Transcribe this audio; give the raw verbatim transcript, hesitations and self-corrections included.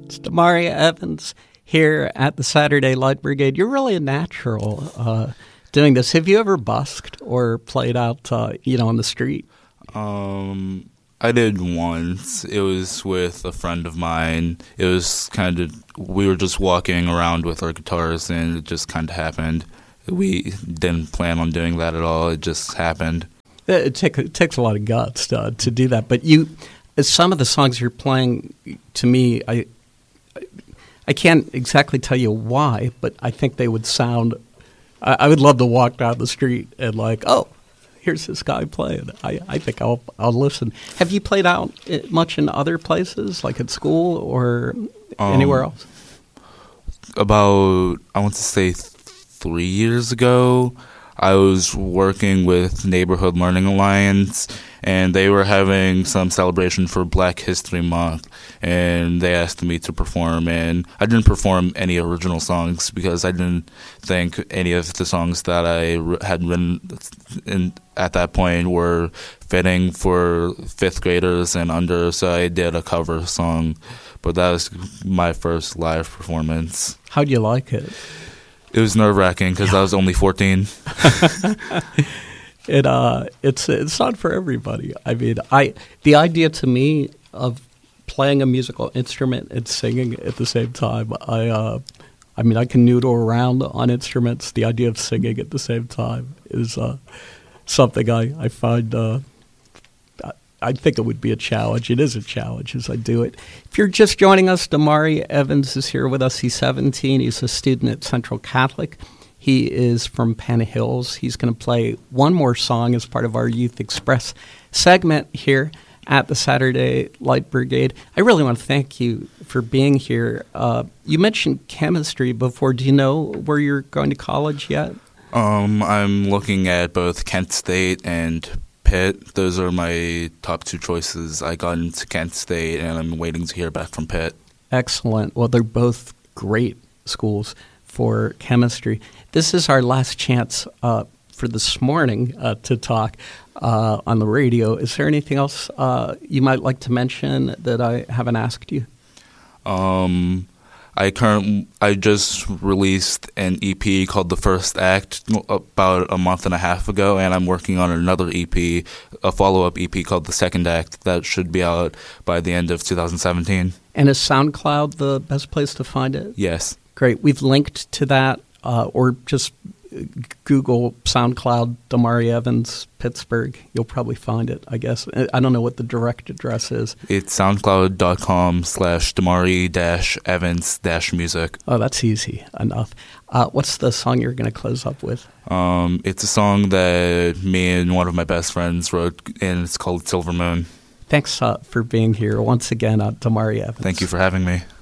It's Demaria Evans here at the Saturday Light Brigade. You're really a natural uh, doing this. Have you ever busked or played out, uh, you know, on the street? Um, I did once. It was with a friend of mine. It was kind of, we were just walking around with our guitars, and it just kind of happened. We didn't plan on doing that at all. It just happened. It, take, it takes a lot of guts to, to do that. But you, some of the songs you're playing, to me, I I can't exactly tell you why, but I think they would sound, I, I would love to walk down the street and like, oh, here's this guy playing. I, I think I'll I'll listen. Have you played out much in other places, like at school or um, anywhere else? About, I want to say th- three years ago, I was working with Neighborhood Learning Alliance, and they were having some celebration for Black History Month, and they asked me to perform, and I didn't perform any original songs because I didn't think any of the songs that I had written in, at that point were fitting for fifth graders and under, so I did a cover song, but that was my first live performance. How'd you like it? It was nerve-wracking because I was only fourteen. it uh, it's it's not for everybody. I mean, I the idea to me of playing a musical instrument and singing at the same time, I uh, I mean, I can noodle around on instruments. The idea of singing at the same time is uh, something I I find. Uh, I think it would be a challenge. It is a challenge as I do it. If you're just joining us, Demaria Evans is here with us. He's seventeen. He's a student at Central Catholic. He is from Penn Hills. He's going to play one more song as part of our Youth Express segment here at the Saturday Light Brigade. I really want to thank you for being here. Uh, you mentioned chemistry before. Do you know where you're going to college yet? Um, I'm looking at both Kent State and Pitt. Those are my top two choices. I got into Kent State, and I'm waiting to hear back from Pitt. Excellent. Well, they're both great schools for chemistry. This is our last chance uh, for this morning uh, to talk uh, on the radio. Is there anything else uh, you might like to mention that I haven't asked you? Um... I current I just released an E P called The First Act about a month and a half ago, and I'm working on another E P, a follow-up E P called The Second Act that should be out by the end of two thousand seventeen. And is SoundCloud the best place to find it? Yes. Great. We've linked to that, uh, or just Google SoundCloud Demaria Evans Pittsburgh. You'll probably find it, I guess. I don't know what the direct address is. It's soundcloud.com slash Demaria dash Evans dash music. Oh, that's easy enough. Uh, what's the song you're going to close up with? Um, it's a song that me and one of my best friends wrote, and it's called Silver Moon. Thanks uh, for being here once again, uh, Demaria Evans. Thank you for having me.